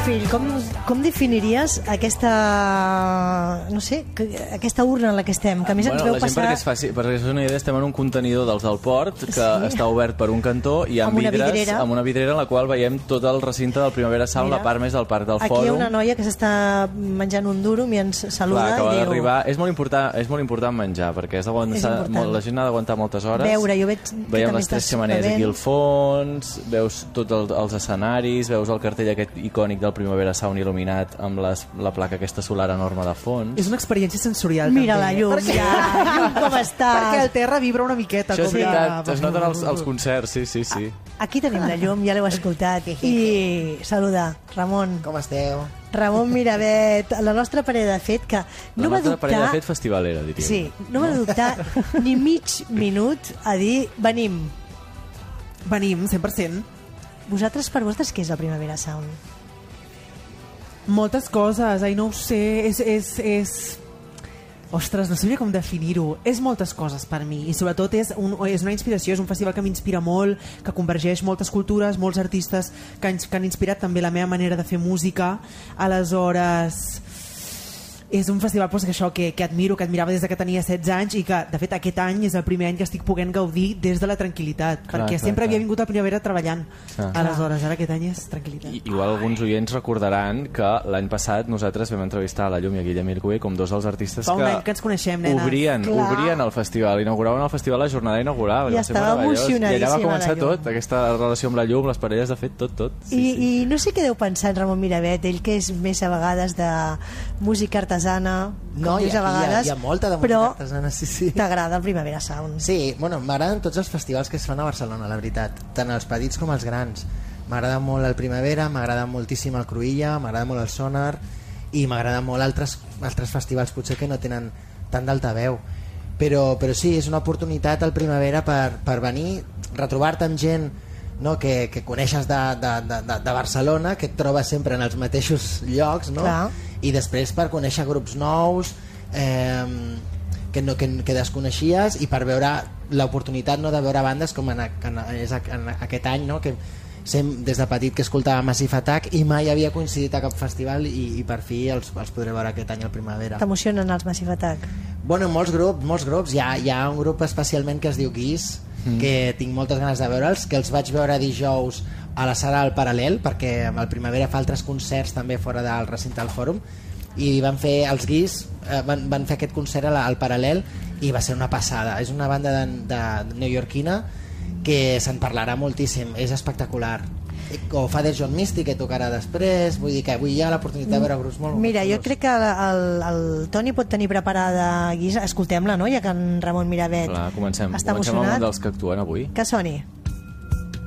Fill, com definiries aquesta, no sé, aquesta urna en la que estem? Que a més ens veu passar... Perquè és una idea, estem en un contenidor dels del port que està obert per un cantó i amb vidres, amb una vidrera en la qual veiem tot el recinte del Primavera Sound, la part més del parc del Fòrum. Aquí hi ha una noia que s'està menjant un durum i ens saluda. Clar, acaba d'arribar. És molt important menjar, perquè la gent ha d'aguantar moltes hores. Veure, jo veig... Veiem les tres xemeneies aquí al fons, veus tots els escenaris, veus el cartell aquest icònic del Primavera Sound il·luminat amb la placa aquesta solar enorme de fons. És una experiència sensorial. Mira la llum, llum com està. Perquè el terra vibra una miqueta. Això és veritat, es noten els concerts, sí. Aquí tenim la llum, ja l'heu escoltat. I saludar, Ramon. Com esteu? Ramon Miravet, la nostra parella de fet, que no va dubtar... La nostra parella de fet festivalera, diríem. Sí, no va dubtar ni mig minut a dir venim. Venim, 100%. Per vosaltres, què és el Primavera Sound? Moltes coses, no ho sé, és... Ostres, no sabria com definir-ho. És moltes coses per mi i sobretot és una inspiració, és un festival que m'inspira molt, que convergeix moltes cultures, molts artistes que han inspirat també la meva manera de fer música. Aleshores... és un festival pues, que admiro, que admirava des que tenia 16 anys i que, de fet, aquest any és el primer any que estic podent gaudir des de la tranquil·litat, perquè sempre havia vingut a Primavera treballant. Aleshores, ara aquest any és tranquil·litat. Igual alguns oients recordaran que l'any passat nosaltres vam entrevistar a la Llum i a Guillem Ircué com dos dels artistes que ens coneixem, nena. Obrien el festival, inauguraven el festival la jornada inaugural. I estava emocionadíssima. I allà va començar tot, aquesta relació amb la llum, les parelles, de fet, tot. I no sé què deu pensar en Ramon Miravet, ell que és més a vegades de música artesana. No, hi ha molta de música artesana, sí. T'agrada el Primavera Sound? Sí, bueno, m'agraden tots els festivals que es fan a Barcelona, la veritat, tant els petits com els grans. M'agrada molt el Primavera, m'agrada moltíssim el Cruïlla, m'agrada molt el Sonar i m'agrada molt altres festivals potser que no tenen tant d'altaveu, però sí, és una oportunitat el Primavera per venir, retrobar-te amb gent, no, que coneixes de Barcelona, que et trobes sempre en els mateixos llocs, no? I després per conèixer grups nous que desconeixies i per veure l'oportunitat, no, de veure bandes com en aquest any, no? Que des de petit que escoltava Massive Attack i mai havia coincidit a cap festival i per fi els podré veure aquest any al Primavera. T'emocionen els Massive Attack? Bueno, molts grups. Hi ha un grup especialment que es diu Guis, que tinc moltes ganes de veure'ls, que els vaig veure dijous a la sala del Paral·lel, perquè el Primavera fa altres concerts també fora del recinte del Fòrum, i van fer els Guis, van fer aquest concert al Paral·lel i va ser una passada. És una banda de neoyorquina que se'n parlarà moltíssim, és espectacular. O fa de John Misty, que tocarà després, vull dir que avui hi ha l'oportunitat de veure grups molt... Mira, jo crec que el Toni pot tenir preparada Guisa, escoltem-la, no? Ja que en Ramon Miravet comencem amb un dels que actuen avui. Que soni.